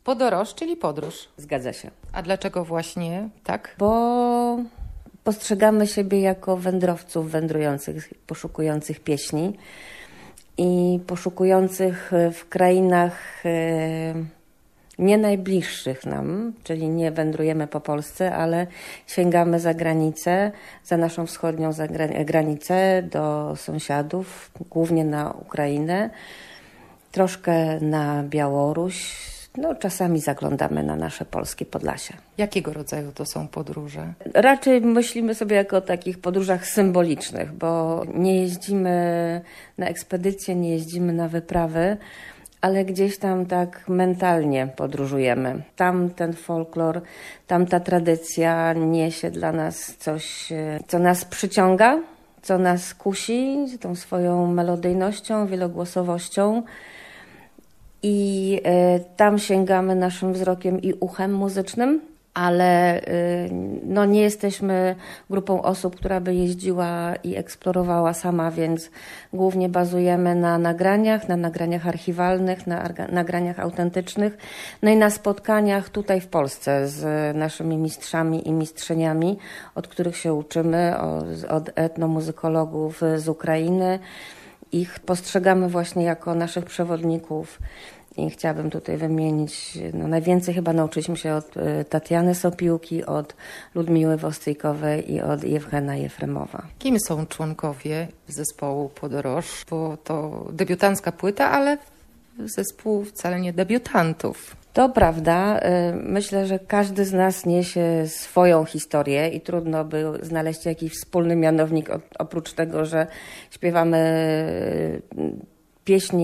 Podoroż, czyli podróż. Zgadza się. A dlaczego właśnie tak? Bo postrzegamy siebie jako wędrowców wędrujących, poszukujących pieśni i poszukujących w krainach nie najbliższych nam, czyli nie wędrujemy po Polsce, ale sięgamy za granicę, za naszą wschodnią granicę do sąsiadów, głównie na Ukrainę, troszkę na Białoruś. No, czasami zaglądamy na nasze polskie Podlasie. Jakiego rodzaju to są podróże? Raczej myślimy sobie jako o takich podróżach symbolicznych, bo nie jeździmy na ekspedycje, nie jeździmy na wyprawy, ale gdzieś tam tak mentalnie podróżujemy. Tam ten folklor, tam ta tradycja niesie dla nas coś, co nas przyciąga, co nas kusi, tą swoją melodyjnością, wielogłosowością. I tam sięgamy naszym wzrokiem i uchem muzycznym, ale no, nie jesteśmy grupą osób, która by jeździła i eksplorowała sama, więc głównie bazujemy na nagraniach archiwalnych, na nagraniach autentycznych, no i na spotkaniach tutaj w Polsce z naszymi mistrzami i mistrzyniami, od których się uczymy, od etnomuzykologów z Ukrainy. Ich postrzegamy właśnie jako naszych przewodników i chciałabym tutaj wymienić, no najwięcej chyba nauczyliśmy się od Tatiany Sopiłki, od Ludmiły Wostyjkowej i od Jewgena Jefremowa. Kim są członkowie zespołu Podoroż? Bo to debiutancka płyta, ale zespół wcale nie debiutantów. To prawda. Myślę, że każdy z nas niesie swoją historię i trudno by znaleźć jakiś wspólny mianownik oprócz tego, że śpiewamy pieśni